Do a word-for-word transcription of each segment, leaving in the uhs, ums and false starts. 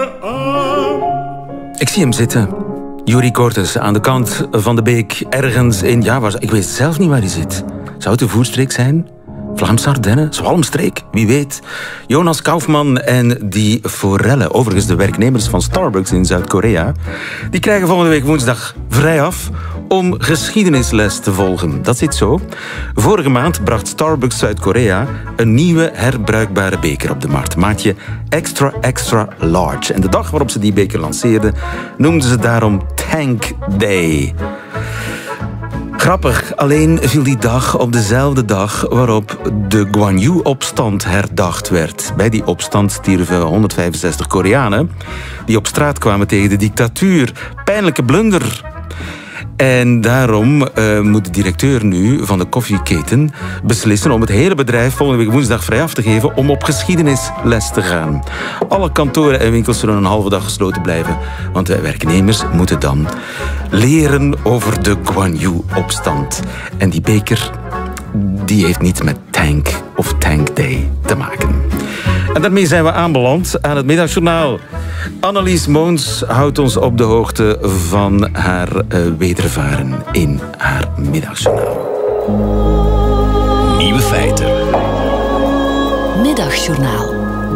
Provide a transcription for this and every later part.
Ik zie hem zitten. Yuri Cortes aan de kant van de beek. Ergens in... Ja, waar, ik weet zelf niet waar hij zit. Zou het de Voerstreek zijn? Vlaamse Ardennen? Zwalmstreek? Wie weet. Jonas Kaufman en die forellen. Overigens de werknemers van Starbucks in Zuid-Korea. Die krijgen volgende week woensdag vrij af om geschiedenisles te volgen. Dat zit zo. Vorige maand bracht Starbucks Zuid-Korea een nieuwe herbruikbare beker op de markt. Maatje extra extra large. En de dag waarop ze die beker lanceerden noemden ze daarom Tank Day. Grappig, alleen viel die dag op dezelfde dag waarop de Gwangju-opstand herdacht werd. Bij die opstand stierven honderdvijfenzestig Koreanen die op straat kwamen tegen de dictatuur. Pijnlijke blunder. En daarom uh, moet de directeur nu van de koffieketen beslissen om het hele bedrijf volgende week woensdag vrij af te geven om op geschiedenisles te gaan. Alle kantoren en winkels zullen een halve dag gesloten blijven, want de werknemers moeten dan leren over de Gwangju-opstand. En die beker, die heeft niets met Tank of Tank Day te maken. En daarmee zijn we aanbeland aan het Middagjournaal. Annelies Moons houdt ons op de hoogte van haar uh, wedervaren in haar Middagjournaal. Nieuwe feiten. Middagjournaal.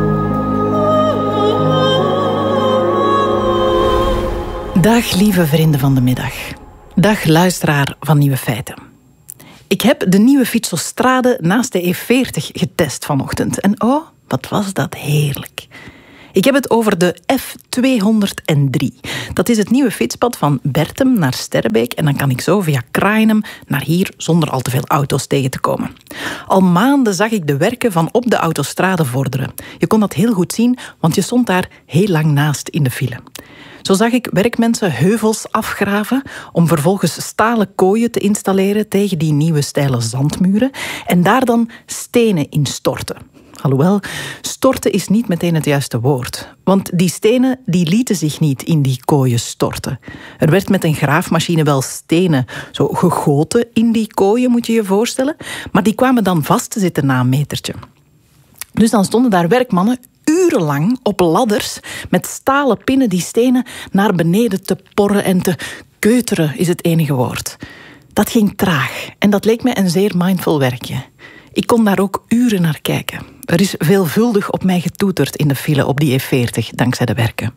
Dag lieve vrienden van de middag. Dag luisteraar van Nieuwe Feiten. Ik heb de nieuwe Fietsostrade naast de E veertig getest vanochtend. En oh, wat was dat heerlijk. Ik heb het over de F tweehonderddrie. Dat is het nieuwe fietspad van Bertem naar Sterrebeek en dan kan ik zo via Kraaienum naar hier zonder al te veel auto's tegen te komen. Al maanden zag ik de werken van op de autostrade vorderen. Je kon dat heel goed zien, want je stond daar heel lang naast in de file. Zo zag ik werkmensen heuvels afgraven om vervolgens stalen kooien te installeren tegen die nieuwe steile zandmuren en daar dan stenen in storten. Alhoewel, storten is niet meteen het juiste woord. Want die stenen die lieten zich niet in die kooien storten. Er werd met een graafmachine wel stenen zo gegoten in die kooien, moet je je voorstellen. Maar die kwamen dan vast te zitten na een metertje. Dus dan stonden daar werkmannen urenlang op ladders met stalen pinnen die stenen naar beneden te porren en te keuteren, is het enige woord. Dat ging traag en dat leek mij een zeer mindful werkje. Ik kon daar ook uren naar kijken. Er is veelvuldig op mij getoeterd in de file op die E veertig, dankzij de werken.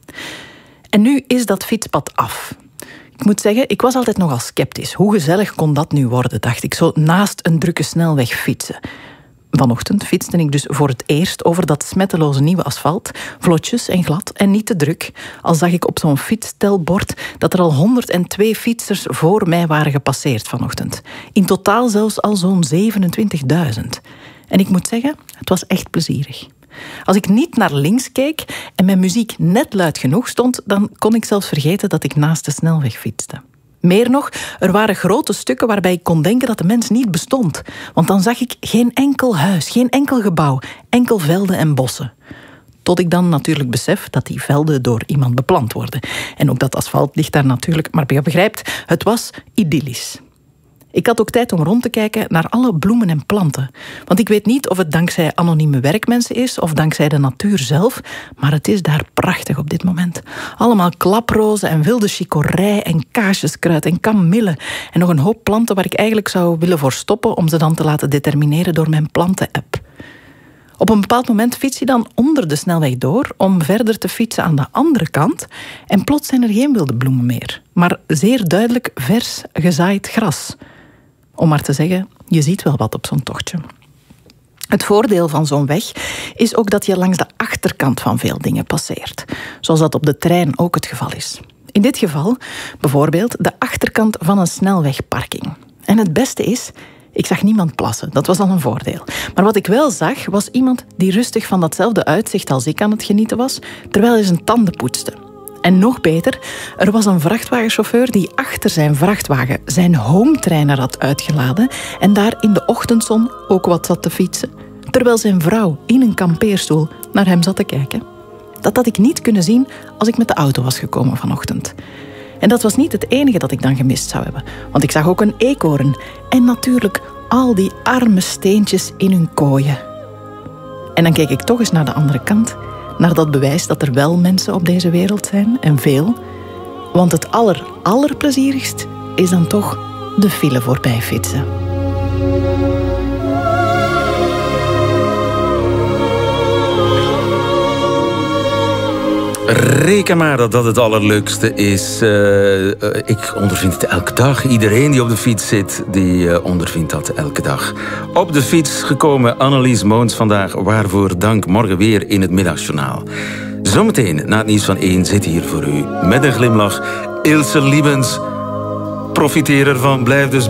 En nu is dat fietspad af. Ik moet zeggen, ik was altijd nogal sceptisch. Hoe gezellig kon dat nu worden, dacht ik, zo naast een drukke snelweg fietsen. Vanochtend fietste ik dus voor het eerst over dat smetteloze nieuwe asfalt, vlotjes en glad en niet te druk, al zag ik op zo'n fietstelbord dat er al honderdtwee fietsers voor mij waren gepasseerd vanochtend. In totaal zelfs al zo'n zevenentwintigduizend. En ik moet zeggen, het was echt plezierig. Als ik niet naar links keek en mijn muziek net luid genoeg stond, dan kon ik zelfs vergeten dat ik naast de snelweg fietste. Meer nog, er waren grote stukken waarbij ik kon denken dat de mens niet bestond. Want dan zag ik geen enkel huis, geen enkel gebouw, enkel velden en bossen. Tot ik dan natuurlijk besef dat die velden door iemand beplant worden. En ook dat asfalt ligt daar natuurlijk, maar je begrijpt, het was idyllisch. Ik had ook tijd om rond te kijken naar alle bloemen en planten. Want ik weet niet of het dankzij anonieme werkmensen is of dankzij de natuur zelf, maar het is daar prachtig op dit moment. Allemaal klaprozen en wilde chicorij en kaasjeskruid en kamille en nog een hoop planten waar ik eigenlijk zou willen voor stoppen om ze dan te laten determineren door mijn planten-app. Op een bepaald moment fiets je dan onder de snelweg door om verder te fietsen aan de andere kant en plots zijn er geen wilde bloemen meer, maar zeer duidelijk vers gezaaid gras. Om maar te zeggen, je ziet wel wat op zo'n tochtje. Het voordeel van zo'n weg is ook dat je langs de achterkant van veel dingen passeert. Zoals dat op de trein ook het geval is. In dit geval bijvoorbeeld de achterkant van een snelwegparking. En het beste is, ik zag niemand plassen. Dat was al een voordeel. Maar wat ik wel zag, was iemand die rustig van datzelfde uitzicht als ik aan het genieten was, terwijl hij zijn tanden poetste. En nog beter, er was een vrachtwagenchauffeur die achter zijn vrachtwagen zijn hometrainer had uitgeladen en daar in de ochtendzon ook wat zat te fietsen, terwijl zijn vrouw in een kampeerstoel naar hem zat te kijken. Dat had ik niet kunnen zien als ik met de auto was gekomen vanochtend. En dat was niet het enige dat ik dan gemist zou hebben, want ik zag ook een eekhoorn en natuurlijk al die arme steentjes in hun kooien. En dan keek ik toch eens naar de andere kant, naar dat bewijs dat er wel mensen op deze wereld zijn, en veel. Want het aller, allerplezierigst is dan toch de file voorbij fietsen. Reken maar dat dat het allerleukste is. Uh, uh, ik ondervind het elke dag. Iedereen die op de fiets zit, die uh, ondervindt dat elke dag. Op de fiets gekomen Annelies Moons vandaag. Waarvoor dank, morgen weer in het Middagjournaal. Zometeen, na het nieuws van één, zit hier voor u met een glimlach Ilse Liebens. Profiteer ervan, blijf dus